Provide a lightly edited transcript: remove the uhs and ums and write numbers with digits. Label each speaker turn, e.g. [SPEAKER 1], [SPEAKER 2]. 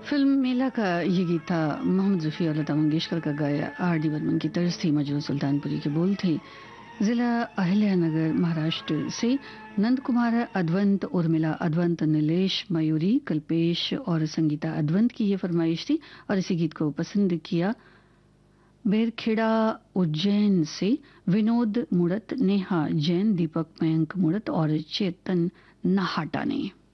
[SPEAKER 1] Film मेला का ये गीत था मोहम्मद रफ़ी और लता मंगेशकर का गाया। आर डी बर्मन की तर्ज थी, मजरू सुल्तानपुरी के बोल थे। जिला अहिल्यानगर महाराष्ट्र से नंद कुमार अद्वंत, उर्मिला अद्वंत, नीलेश मयूरी, कल्पेश और संगीता अद्वंत की ये फरमाइश थी और इसी गीत को पसंद किया बेरखेड़ा उज्जैन से विनोद मुड़त, नेहा जैन, दीपक मयंक मुड़त और चेतन नाहाटा ने।